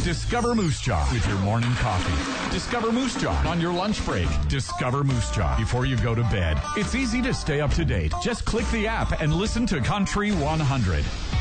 Discover Moose Jaw with your morning coffee. Discover Moose Jaw on your lunch break. Discover Moose Jaw before you go to bed. It's easy to stay up to date. Just click the app and listen to Country 100.